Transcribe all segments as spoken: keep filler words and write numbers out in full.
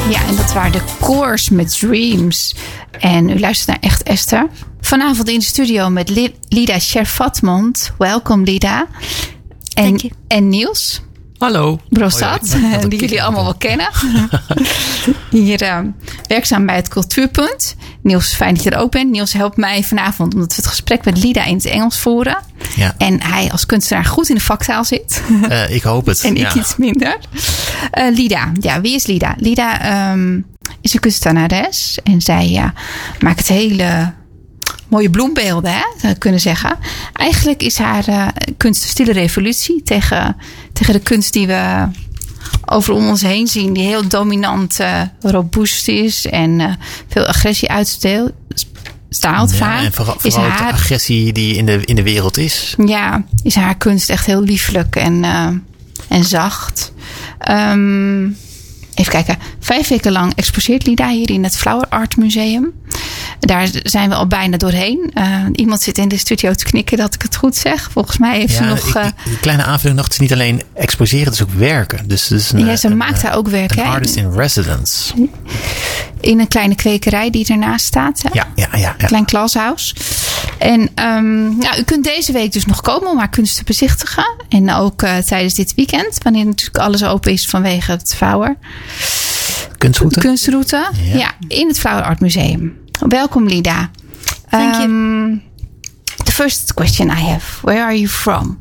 Ja, en dat waren de Coors met Dreams. En u luistert naar Echt Esther. Vanavond in de studio met Li- Lida Scherfatmond. Welkom, Lida. En, en Niels. Hallo. Brossat, oh ja, die jullie allemaal wel kennen. Hier uh, werkzaam bij het Cultuurpunt. Niels, fijn dat je er ook bent. Niels helpt mij vanavond omdat we het gesprek met Lida in het Engels voeren. Ja. En hij als kunstenaar goed in de vaktaal zit. Uh, ik hoop het. En ik ja. iets minder. Uh, Lida, ja, wie is Lida? Lida um, is een kunstenares. En zij ja, maakt hele mooie bloembeelden, hè, zou je kunnen zeggen. Eigenlijk is haar uh, kunst een stille revolutie tegen, tegen de kunst die we over om ons heen zien. Die heel dominant, uh, robuust is en uh, veel agressie uitstraalt. Staalt ja, vaak. En vooral, is vooral haar, de agressie die in de, in de wereld is. Ja, is haar kunst echt heel lieflijk en, uh, en zacht. Um, even kijken. Vijf weken lang exposeert Lida hier in het Flower Art Museum. Daar zijn we al bijna doorheen. Uh, iemand zit in de studio te knikken dat ik het goed zeg. Volgens mij heeft ja, ze nog... Uh, ik, een kleine aanvulling nog. Het is niet alleen exposeren, het is ook werken. Dus, dus een, ja, ze een, maakt daar ook werk. Een hè? artist in residence. In een kleine kwekerij die ernaast staat. Hè? Ja, ja, ja, ja. Een klein glashuis. En um, nou, u kunt deze week dus nog komen om haar kunst te bezichtigen. En ook uh, tijdens dit weekend. Wanneer natuurlijk alles open is vanwege het Flower. Kunstroute. Kunstroute. Ja. ja, in het Flower Art Museum. Welkom, Lida. Thank you. Um, the first question I have, where are you from?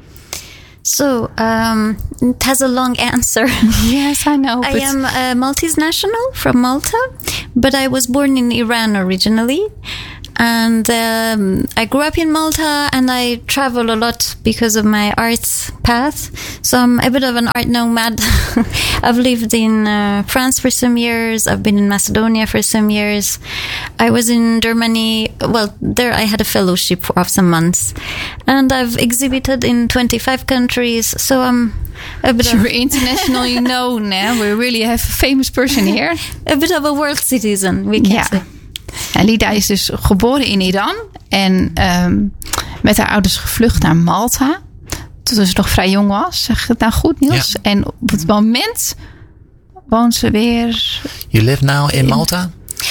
So, um, it has a long answer. Yes, I know. I am a Maltese national from Malta, but I was born in Iran originally. And um, I grew up in Malta and I travel a lot because of my arts path. So I'm a bit of an art nomad. I've lived in uh, France for some years. I've been in Macedonia for some years. I was in Germany. Well, there I had a fellowship of some months. And I've exhibited in twenty-five countries. So I'm a bit You're of... internationally known. Eh? We really have a famous person here. A bit of a world citizen, we can yeah. say. En Lida is dus geboren in Iran en um, met haar ouders gevlucht naar Malta. Toen ze nog vrij jong was. Zeg ik het nou goed, Niels? Ja. En op het moment woont ze weer... You live now in Malta?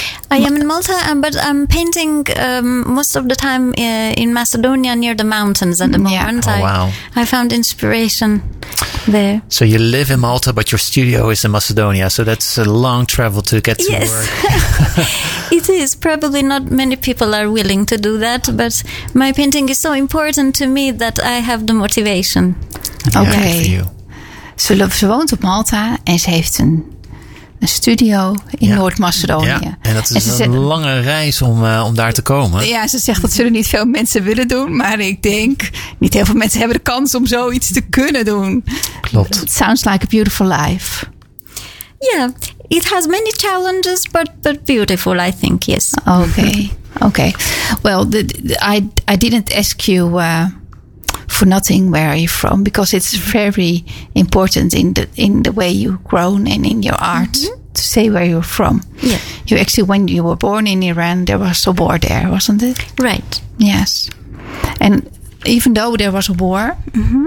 I am in Malta, but I'm painting um, most of the time uh, in Macedonia near the mountains at the Yeah. moment. Oh, I, wow. I found inspiration there. So you live in Malta, but your studio is in Macedonia. So that's a long travel to get to Yes. work. It is. Probably not many people are willing to do that, but my painting is so important to me that I have the motivation. Oké. Yeah, good for you. Ze, ze woont op Malta en ze heeft een, een studio in Ja. Noord-Macedonië. Ja, en dat is en ze een zegt, lange reis om, uh, om daar te komen. ja, ze zegt dat zullen niet veel mensen willen doen. Maar ik denk, niet heel veel mensen hebben de kans om zoiets te kunnen doen. Klopt. It sounds like a beautiful life. Yeah, it has many challenges, but but beautiful, I think. Yes. Okay, okay. Well, the, the, I I didn't ask you uh, for nothing. Where are you from? Because it's very important in the in the way you've grown and in your art mm-hmm. to say where you're from. Yeah. You actually, when you were born in Iran, there was a war there, wasn't it? Right. Yes. And even though there was a war, Mm-hmm.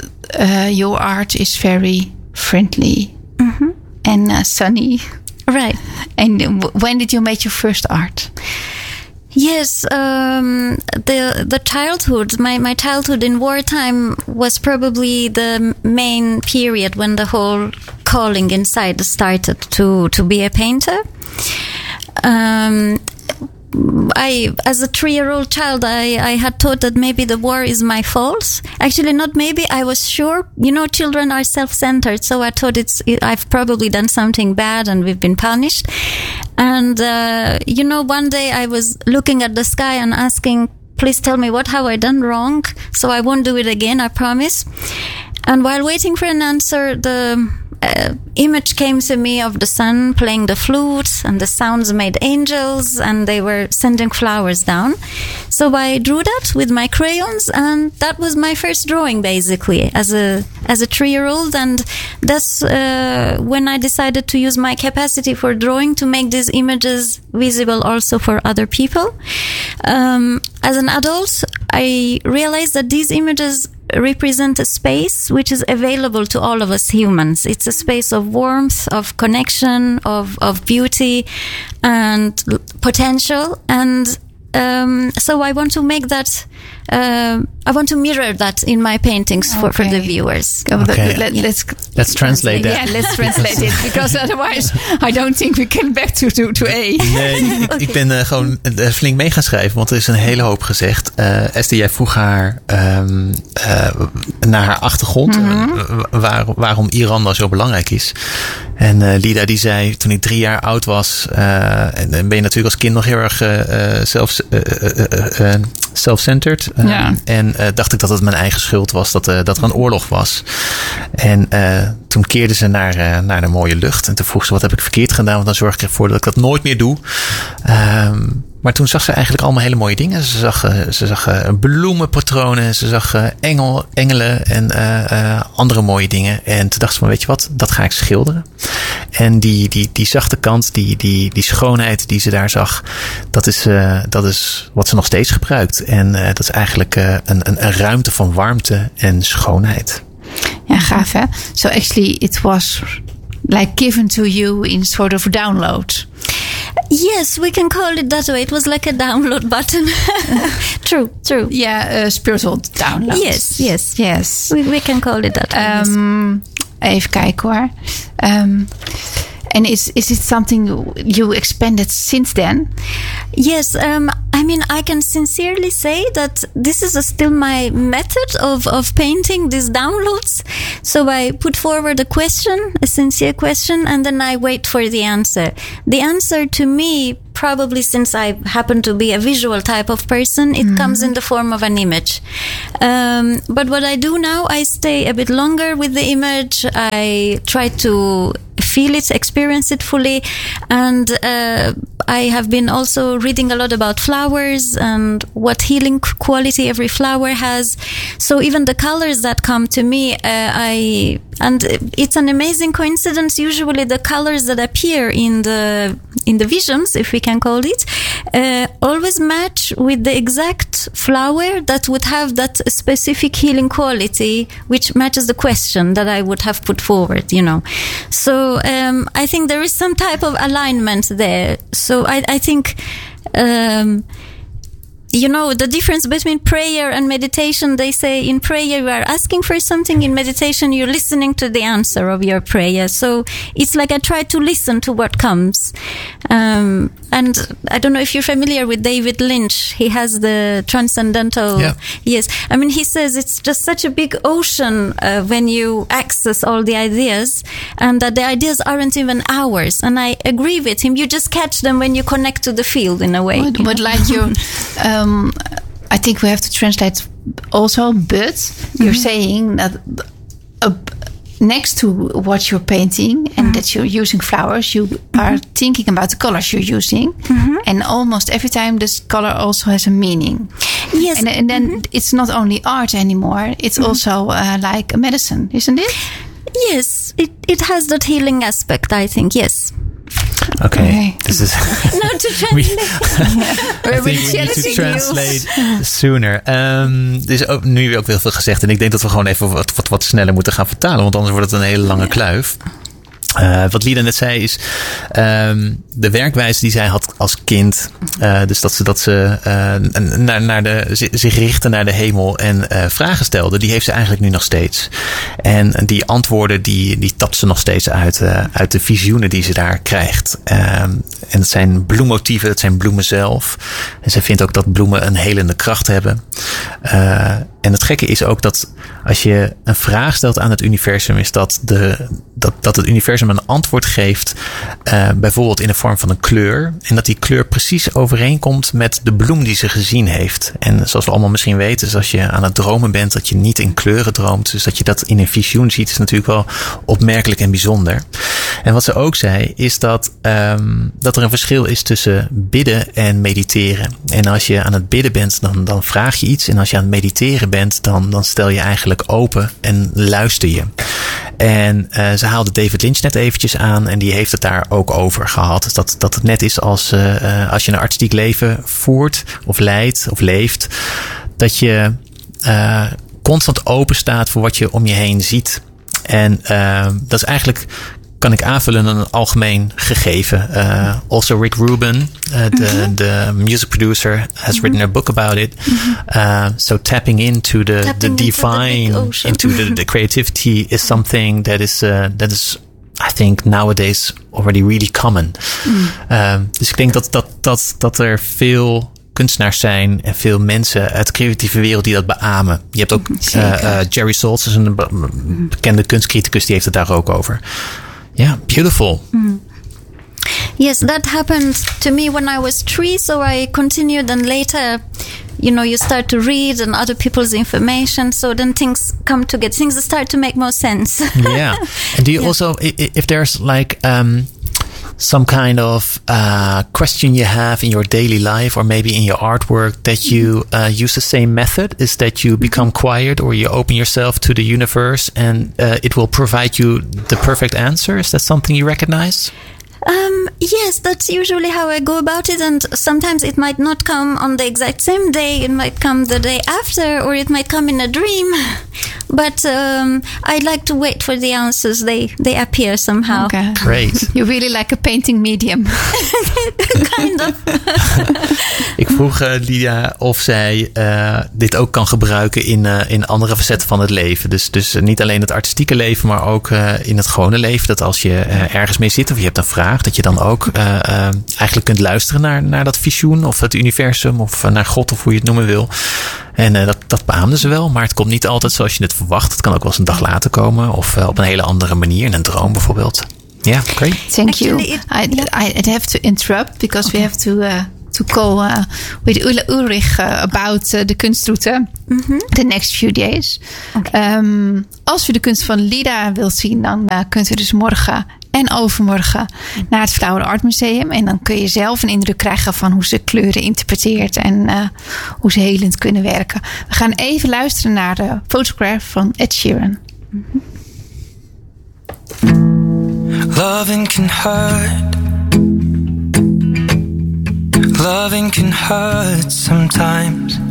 uh, your art is very friendly Mm-hmm. and uh, sunny. Right. And w- when did you make your first art? Yes, um, the the childhood, my, my childhood in wartime was probably the main period when the whole calling inside started to, to be a painter. Um, I, as a three-year-old child, I, I had thought that maybe the war is my fault. Actually, not maybe. I was sure. You know, children are self-centered, so I thought it's. I've probably done something bad, and we've been punished. And uh, you know, one day I was looking at the sky and asking, "Please tell me what have I done wrong, so I won't do it again. I promise." And while waiting for an answer, the uh, image came to me of the sun playing the flute, and the sounds made angels, and they were sending flowers down. So I drew that with my crayons, and that was my first drawing, basically, as a as a three-year-old. And that's uh, when I decided to use my capacity for drawing to make these images visible also for other people. Um, as an adult, I realized that these images represent a space which is available to all of us humans. It's a space of warmth, of connection, of, of beauty and potential. And um, so I want to make that, uh, I want to mirror that in my paintings for, okay. for the viewers. Okay. Let, let's, let's translate that. Yeah, let's translate it. Because otherwise I don't think we can back to, to, to A. Nee, ik, okay. ik ben uh, gewoon uh, flink mee gaan schrijven. Want er is een hele hoop gezegd. Uh, Esther, jij vroeg haar um, uh, naar haar achtergrond. Mm-hmm. uh, waar, waarom Iran nou zo belangrijk is. En uh, Lida die zei, toen ik drie jaar oud was. Uh, en dan ben je natuurlijk als kind nog heel erg uh, zelf, uh, uh, uh, uh, self-centered. Uh, ja. En uh, dacht ik dat het mijn eigen schuld was. Dat, uh, dat er een oorlog was. En uh, toen keerde ze naar, uh, naar de mooie lucht. En toen vroeg ze, wat heb ik verkeerd gedaan? Want dan zorg ik ervoor dat ik dat nooit meer doe. Um, Maar toen zag ze eigenlijk allemaal hele mooie dingen. Ze zag, uh, ze zag uh, bloemenpatronen. Ze zag uh, engel, engelen en uh, uh, andere mooie dingen. En toen dacht ze van, weet je wat, dat ga ik schilderen. En die, die, die zachte kant, die, die, die schoonheid die ze daar zag, dat is, uh, dat is wat ze nog steeds gebruikt. En uh, dat is eigenlijk uh, een, een, een ruimte van warmte en schoonheid. Ja, gaaf hè? So actually it was like given to you in sort of download. Yes, we can call it that way. It was like a download button. True, true. Yeah, uh, spiritual download. Yes, yes. Yes. We, we can call it that way. Um, even kijken hoor. Um, and is, is it something you expanded since then? Yes, um, I mean, I can sincerely say that this is a still my method of, of painting these downloads. So I put forward a question, a sincere question, and then I wait for the answer. The answer to me, probably since I happen to be a visual type of person, it mm-hmm. comes in the form of an image. Um, but what I do now, I stay a bit longer with the image. I try to feel it, experience it fully. And uh, I have been also reading a lot about flowers and what healing quality every flower has. So even the colors that come to me, uh, I and it's an amazing coincidence. Usually the colors that appear in the in the visions, if we can call it, uh, always match with the exact flower that would have that specific healing quality, which matches the question that I would have put forward, you know. So um, I think there is some type of alignment there. So I, I think, um, you know, the difference between prayer and meditation, they say in prayer you are asking for something, in meditation you're listening to the answer of your prayer. So it's like I try to listen to what comes. Um, and I don't know if you're familiar with David Lynch. He has the transcendental. Yeah. Yes. I mean, he says it's just such a big ocean uh, when you access all the ideas, and that the ideas aren't even ours. And I agree with him. You just catch them when you connect to the field in a way. But, but like you, um, I think we have to translate also, but mm-hmm. you're saying that uh, next to what you're painting and mm-hmm. that you're using flowers, you mm-hmm. are thinking about the colors you're using. Mm-hmm. And almost every time this color also has a meaning. Yes. And, and then mm-hmm. it's not only art anymore, it's mm-hmm. also uh, like a medicine, isn't it? Yes, it, it has that healing aspect, I think, yes. Okay, okay. This is no to translate. I think we need to translate sooner. Um, er is ook, nu ook heel veel gezegd en ik denk dat we gewoon even wat, wat, wat sneller moeten gaan vertalen, want anders wordt het een hele lange kluif. Uh, wat Lida net zei is um, de werkwijze die zij had als kind. Uh, dus dat ze, dat ze uh, naar, naar de, zich richtte naar de hemel en uh, vragen stelde. Die heeft ze eigenlijk nu nog steeds. En die antwoorden die, die tapt ze nog steeds uit, uh, uit de visioenen die ze daar krijgt. Um, en dat zijn bloemmotieven, dat zijn bloemen zelf. En zij vindt ook dat bloemen een helende kracht hebben. Uh, en het gekke is ook dat als je een vraag stelt aan het universum, is dat, de, dat, dat het universum een antwoord geeft, uh, bijvoorbeeld in de vorm van een kleur. En dat die kleur precies overeenkomt met de bloem die ze gezien heeft. En zoals we allemaal misschien weten, is als je aan het dromen bent, dat je niet in kleuren droomt. Dus dat je dat in een visioen ziet, is natuurlijk wel opmerkelijk en bijzonder. En wat ze ook zei, is dat, um, dat er een verschil is tussen bidden en mediteren. En als je aan het bidden bent, dan, dan vraag je iets. En als je aan het mediteren bent, dan, dan stel je eigenlijk open en luister je. En uh, ze haalde David Lynch net eventjes aan en die heeft het daar ook over gehad. Dus dat, dat het net is als, uh, als je een artistiek leven voert of leidt of leeft, dat je uh, constant open staat voor wat je om je heen ziet. En uh, dat is eigenlijk, kan ik aanvullen, een algemeen gegeven. Uh, also Rick Rubin, uh, the, mm-hmm. the music producer, has mm-hmm. written a book about it. Mm-hmm. Uh, so tapping into the, tapping the divine, into, the, into the, the creativity is something that is, uh, that is, I think nowadays already really common. Mm. Uh, dus ik denk dat, dat, dat, dat er veel kunstenaars zijn en veel mensen uit de creatieve wereld die dat beamen. Je hebt ook uh, uh, Jerry Saltz, is een be- bekende kunstcriticus, die heeft het daar ook over. Ja, yeah, beautiful. Mm. Yes, that happened to me when I was three, so I continued, and later, you know, you start to read and other people's information, so then things come together, things start to make more sense. Yeah. And do you yeah. also, if there's like um, some kind of uh, question you have in your daily life or maybe in your artwork that you uh, use the same method, is that you become quiet or you open yourself to the universe and uh, it will provide you the perfect answer? Is that something you recognize? Um, yes, that's usually how I go about it, and sometimes it might not come on the exact same day, it might come the day after, or it might come in a dream, but um, I like to wait for the answers. They they appear somehow. Okay. Great. You really like a painting medium. Kind of. Ik vroeg uh, Lydia of zij uh, dit ook kan gebruiken in, uh, in andere facetten van het leven. Dus, dus uh, niet alleen het artistieke leven, maar ook uh, in het gewone leven. Dat als je uh, ergens mee zit of je hebt een vraag, dat je dan ook uh, uh, eigenlijk kunt luisteren naar, naar dat visioen of het universum of uh, naar God of hoe je het noemen wil. En uh, dat, dat beaamden ze wel, maar het komt niet altijd zoals je het verwacht. Het kan ook wel eens een dag later komen of uh, op een hele andere manier, in een droom bijvoorbeeld. Yeah, great. Thank Actually, you. it, I, I, I have to interrupt because okay. we have to uh, to call uh, with Ula Ulrich uh, about uh, de kunstroute mm-hmm. the next few days. Okay. Um, als u de kunst van Lida wilt zien, dan uh, kunt u dus morgen en overmorgen naar het Flower Art Museum. En dan kun je zelf een indruk krijgen van hoe ze kleuren interpreteert en uh, hoe ze helend kunnen werken. We gaan even luisteren naar de Photograph van Ed Sheeran. Mm-hmm. Loving can hurt. Loving can hurt sometimes.